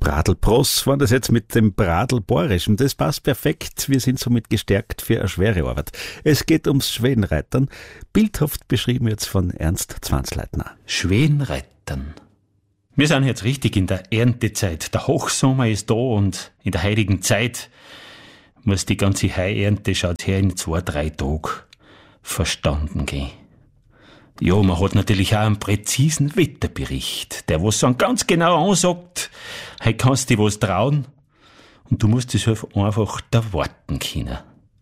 Bradl-Pross waren das jetzt mit dem Bradl-Bohrischen. Das passt perfekt. Wir sind somit gestärkt für eine schwere Arbeit. Es geht ums Schweenreitern. Bildhaft beschrieben jetzt von Ernst Zwanzleitner. Schweenreitern. Wir sind jetzt richtig in der Erntezeit. Der Hochsommer ist da und in der heutigen Zeit muss die ganze Heuernte, schaut her, in 2-3 Tagen verstanden gehen. Ja, man hat natürlich auch einen präzisen Wetterbericht, der was dann ganz genau ansagt, heute kannst du dir was trauen und du musst es einfach da warten können.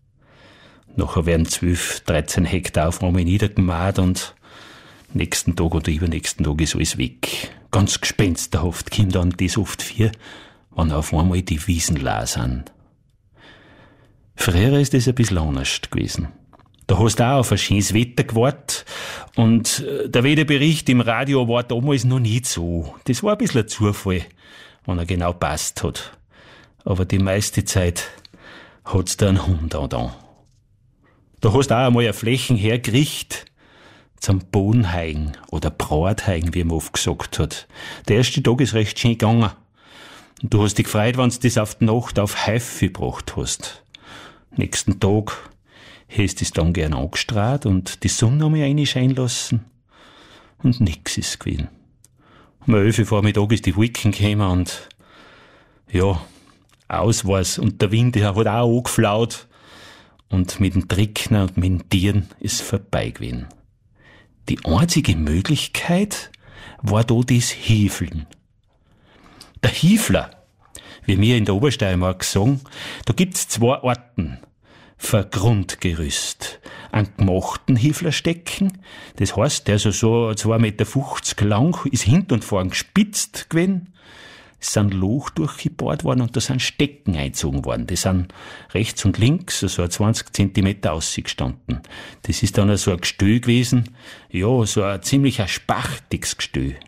Nachher werden 12-13 Hektar auf einmal niedergemäht und nächsten Tag oder übernächsten Tag ist alles weg. Ganz gespensterhaft kommt dann das oft vor, wenn auf einmal die Wiesen leer sind. Früher ist das ein bisschen anders gewesen. Da hast du auch auf ein schönes Wetter gewartet und der Wetterbericht im Radio war damals noch nicht so. Das war ein bisschen ein Zufall, wenn er genau passt hat. Aber die meiste Zeit hat's da einen Hund an da. Da hast du auch einmal eine Flächen hergerichtet zum Bohnenheigen oder Bratheigen, wie man oft gesagt hat. Der erste Tag ist recht schön gegangen. Und du hast dich gefreut, wenn du das auf die Nacht auf Häufe gebracht hast. Nächsten Tag hast du es dann gern angestrahlt und die Sonne noch mal reinscheinen lassen. Und nix ist gewesen. Um 11 Uhr Vormittag ist die Wolken gekommen und ja, aus war's. Und der Wind hat auch angeflaut. Und mit dem Trickner und mit den Tieren ist vorbei gewesen. Die einzige Möglichkeit war da das Hiefeln. Der Hiefler, wie wir in der Obersteiermark sagen, da gibt's 2 Arten für Grundgerüst. Einen gemachten Hieflerstecken, das heißt, der ist so 2,50 Meter lang, ist hinten und vorn gespitzt gewesen. Es sind Loch durchgebohrt worden und da sind Stecken eingezogen worden. Die sind rechts und links, so 20 Zentimeter ausgestanden. Das ist dann so ein Gestell gewesen, ja, so ein ziemlich spachtiges Gestell.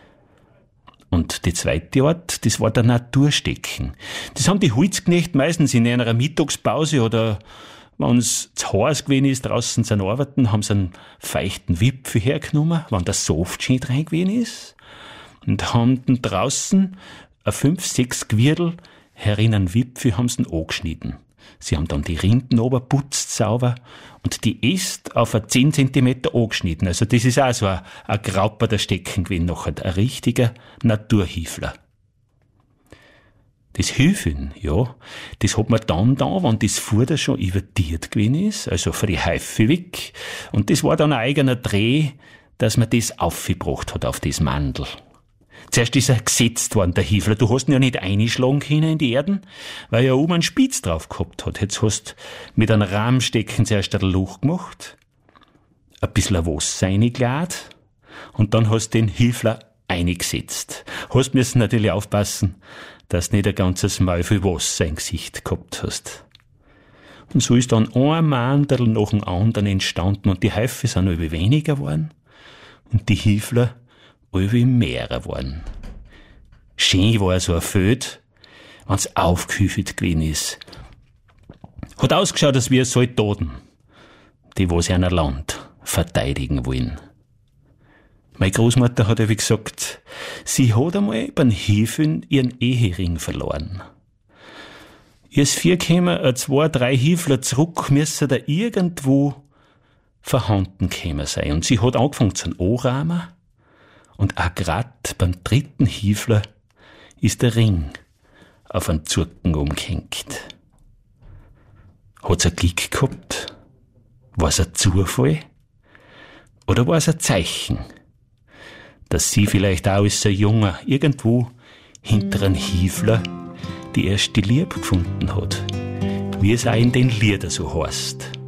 Und die zweite Art, das war der Naturstecken. Das haben die Holzknechte meistens in einer Mittagspause oder wenn es zu heiß gewesen ist, draußen zum Arbeiten, haben sie einen feuchten Wipfel hergenommen, wenn der Saft schön rein gewesen ist, und haben dann draußen 5-6 Gewirl herinnen Wipfel haben sie angeschnitten. Sie haben dann die Rinden runtergeputzt sauber und die Äste auf 10 Zentimeter angeschnitten. Also das ist auch so ein Grauper der Stecken gewesen, nachher ein richtiger Naturhiefler. Das Hüfeln, ja, das hat man dann da, wenn das Fuder schon übertiert gewesen ist, also für die Häufe weg. Und das war dann ein eigener Dreh, dass man das aufgebracht hat auf das Mandel. Zuerst ist er gesetzt worden, der Hiefler. Du hast ihn ja nicht einschlagen können in die Erden, weil er oben einen Spitz drauf gehabt hat. Jetzt hast du mit einem Rahmenstecken zuerst ein Loch gemacht, ein bisschen Wasser reingeladen und dann hast du den Hiefler eingesetzt. Hast müssen natürlich aufpassen, dass du nicht ein ganzes Maul voll Wasser im Gesicht gehabt hast. Und so ist dann ein Mandel nach dem anderen entstanden und die Häufe sind immer weniger geworden und die Hiefler wie mehr geworden. Schön war so ein Feld, wenn's aufgehüfelt gewesen ist. Hat ausgeschaut, als wie Soldaten, die was ihr Land verteidigen wollen. Meine Großmutter hat wie gesagt, sie hat einmal beim Hiefeln ihren Ehering verloren. Ihr ist 2-3 Hiefler zurück, müssen da irgendwo vorhanden gekommen sein. Und sie hat angefangen zu anrahmen. Und auch grad beim 3. Hiefler ist der Ring auf einen Zurken umgehängt. Hat's ein Glück gehabt? War's ein Zufall? Oder war's ein Zeichen, dass sie vielleicht auch als ein Junger irgendwo hinter einem Hiefler die erste Liebe gefunden hat, wie es auch in den Liedern so heißt.